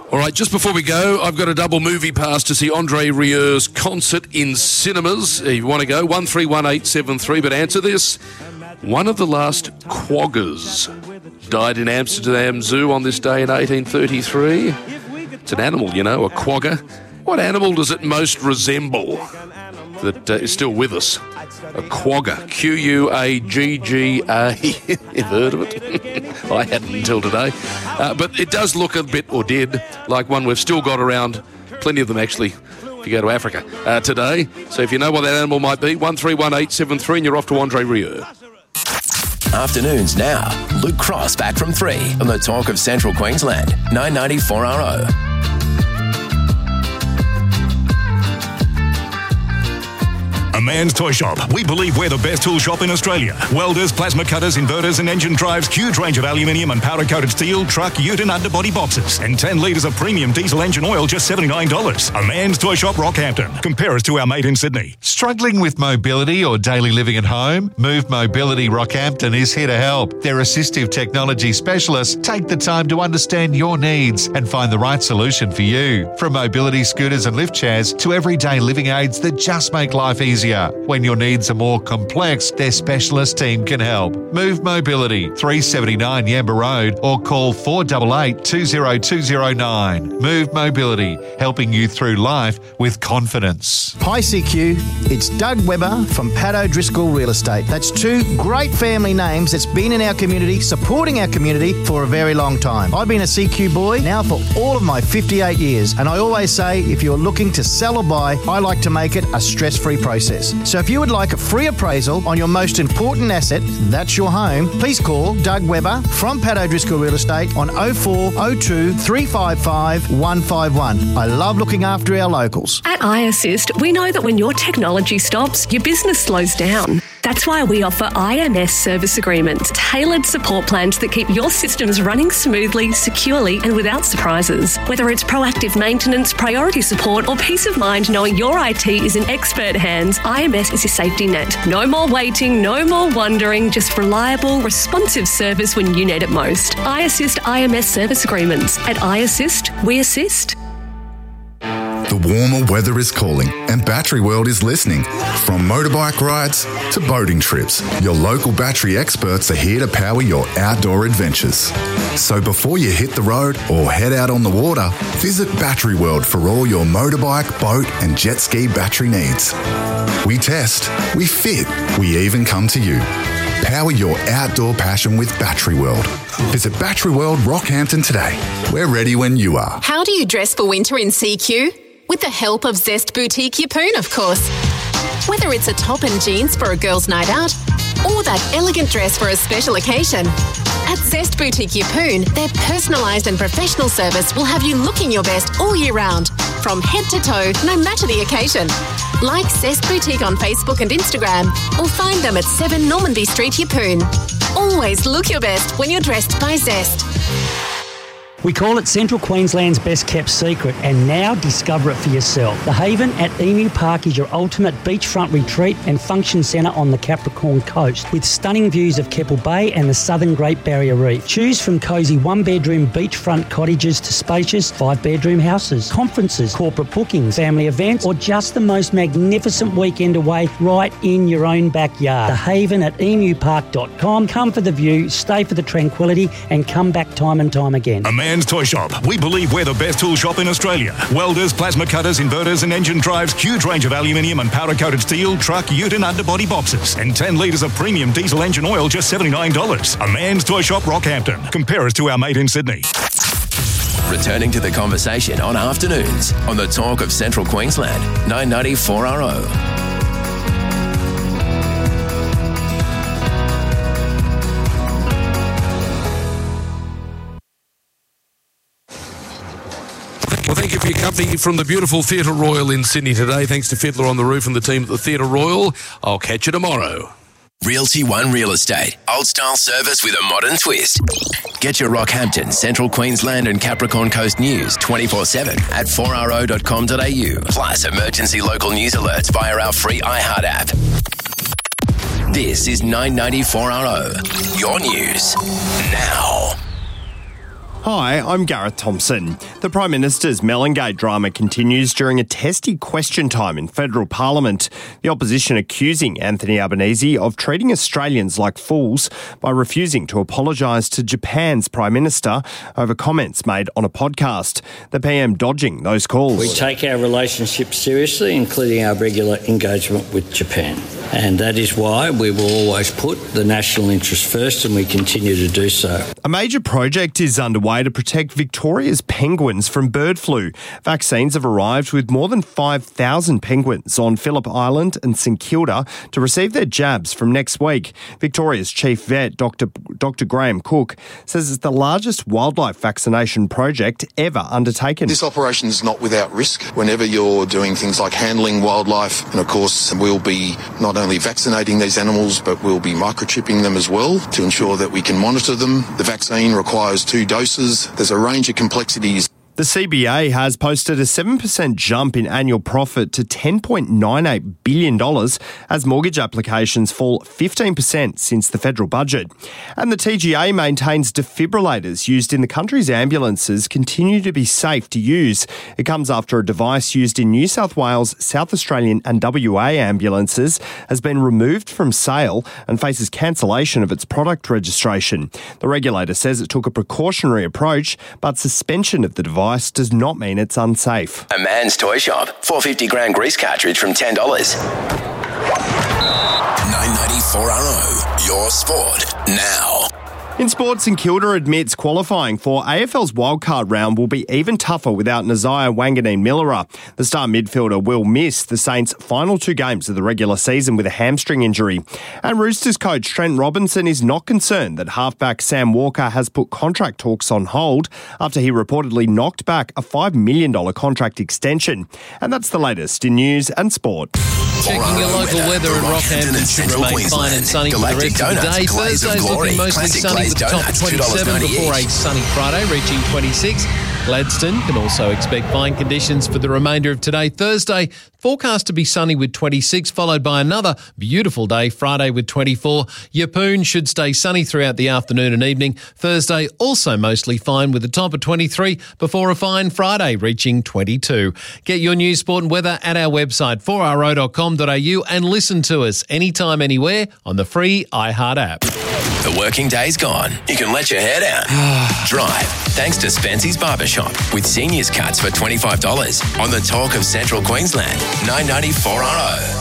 All right, just before we go, I've got a double movie pass to see Andre Rieur's concert in cinemas. If you want to go, 131873, but answer this. One of the last quaggas died in Amsterdam Zoo on this day in 1833. It's an animal, you know, a quagga. What animal does it most resemble that is still with us? A quagga. Quagga. You've heard of it? I hadn't until today. But it does look a bit, or did, like one we've still got around. Plenty of them, actually, if you go to Africa today. So if you know what that animal might be, 131873, and you're off to Andre Rieu. Afternoons now. Luke Cross back from 3 on the Talk of Central Queensland, 990 4RO. A Man's Toy Shop. We believe we're the best tool shop in Australia. Welders, plasma cutters, inverters and engine drives, huge range of aluminium and powder-coated steel, truck, ute and underbody boxes, and 10 litres of premium diesel engine oil, just $79. A Man's Toy Shop, Rockhampton. Compare us to our mate in Sydney. Struggling with mobility or daily living at home? Move Mobility Rockhampton is here to help. Their assistive technology specialists take the time to understand your needs and find the right solution for you. From mobility scooters and lift chairs to everyday living aids that just make life easier. When your needs are more complex, their specialist team can help. Move Mobility, 379 Yamba Road, or call 488 20209. Move Mobility, helping you through life with confidence. Hi CQ, it's Doug Webber from Pat O'Driscoll Real Estate. That's two great family names that's been in our community, supporting our community for a very long time. I've been a CQ boy now for all of my 58 years, and I always say if you're looking to sell or buy, I like to make it a stress-free process. So if you would like a free appraisal on your most important asset, that's your home, please call Doug Webber from Pat O'Driscoll Real Estate on 0402 355 151. I love looking after our locals. At iAssist, we know that when your technology stops, your business slows down. That's why we offer IMS service agreements, tailored support plans that keep your systems running smoothly, securely and without surprises. Whether it's proactive maintenance, priority support or peace of mind knowing your IT is in expert hands, IMS is your safety net. No more waiting, no more wondering, just reliable, responsive service when you need it most. iAssist IMS service agreements. At iAssist, we assist. The warmer weather is calling and Battery World is listening. From motorbike rides to boating trips, your local battery experts are here to power your outdoor adventures. So before you hit the road or head out on the water, visit Battery World for all your motorbike, boat and jet ski battery needs. We test, we fit, we even come to you. Power your outdoor passion with Battery World. Visit Battery World Rockhampton today. We're ready when you are. How do you dress for winter in CQ? With the help of Zest Boutique Yeppoon, of course. Whether it's a top and jeans for a girl's night out or that elegant dress for a special occasion, at Zest Boutique Yeppoon, their personalised and professional service will have you looking your best all year round, from head to toe, no matter the occasion. Like Zest Boutique on Facebook and Instagram, or find them at 7 Normanby Street, Yeppoon. Always look your best when you're dressed by Zest. We call it Central Queensland's best kept secret, and now discover it for yourself. The Haven at Emu Park is your ultimate beachfront retreat and function centre on the Capricorn coast, with stunning views of Keppel Bay and the southern Great Barrier Reef. Choose from cosy one-bedroom beachfront cottages to spacious five-bedroom houses, conferences, corporate bookings, family events, or just the most magnificent weekend away right in your own backyard. The Haven at emupark.com. Come for the view, stay for the tranquility, and come back time and time again. A Man's Toy Shop. We believe we're the best tool shop in Australia. Welders, plasma cutters, inverters and engine drives, huge range of aluminium and powder-coated steel, truck, ute and underbody boxes, and 10 litres of premium diesel engine oil, just $79. A Man's Toy Shop, Rockhampton. Compare us to our mate in Sydney. Returning to the conversation on afternoons on the Talk of Central Queensland, 990 4RO. Well, thank you for your company from the beautiful Theatre Royal in Sydney today. Thanks to Fiddler on the Roof and the team at the Theatre Royal. I'll catch you tomorrow. Realty One Real Estate. Old-style service with a modern twist. Get your Rockhampton, Central Queensland and Capricorn Coast news 24/7 at 4RO.com.au. Plus emergency local news alerts via our free iHeart app. This is 990 4RO. Your news now. Hi, I'm Gareth Thompson. The Prime Minister's Melangate drama continues during a testy question time in federal parliament. The opposition accusing Anthony Albanese of treating Australians like fools by refusing to apologise to Japan's Prime Minister over comments made on a podcast. The PM dodging those calls. We take our relationship seriously, including our regular engagement with Japan. And that is why we will always put the national interest first, and we continue to do so. A major project is underway to protect Victoria's penguins from bird flu. Vaccines have arrived with more than 5,000 penguins on Phillip Island and St Kilda to receive their jabs from next week. Victoria's chief vet, Dr. Graham Cook, says it's the largest wildlife vaccination project ever undertaken. This operation is not without risk. Whenever you're doing things like handling wildlife, and of course we'll be not only vaccinating these animals, but we'll be microchipping them as well to ensure that we can monitor them. The vaccine requires 2 doses. There's a range of complexities. The CBA has posted a 7% jump in annual profit to $10.98 billion as mortgage applications fall 15% since the federal budget. And the TGA maintains defibrillators used in the country's ambulances continue to be safe to use. It comes after a device used in New South Wales, South Australian and WA ambulances has been removed from sale and faces cancellation of its product registration. The regulator says it took a precautionary approach, but suspension of the device does not mean it's unsafe. A Man's Toy Shop. 450-gram grease cartridge from $10. 994RO. Your sport now. In sports, St Kilda admits qualifying for AFL's wildcard round will be even tougher without Nasiah Wanganeen-Millera. The star midfielder will miss the Saints' final 2 games of the regular season with a hamstring injury. And Roosters coach Trent Robinson is not concerned that halfback Sam Walker has put contract talks on hold after he reportedly knocked back a $5 million contract extension. And that's the latest in news and sport. Checking your local weather in Rockhampton should remain fine and sunny for the rest of the day. Thursday's looking mostly sunny with a top 27 before a sunny Friday, reaching 26. Gladstone can also expect fine conditions for the remainder of today. Thursday, forecast to be sunny with 26, followed by another beautiful day, Friday with 24. Yeppoon should stay sunny throughout the afternoon and evening. Thursday, also mostly fine with a top of 23, before a fine Friday, reaching 22. Get your news, sport and weather at our website, 4RO.com.au, and listen to us anytime, anywhere on the free iHeart app. The working day's gone. You can let your hair down. Drive, thanks to Spency's Barbershop, with seniors cuts for $25 on the talk of Central Queensland. 994RO.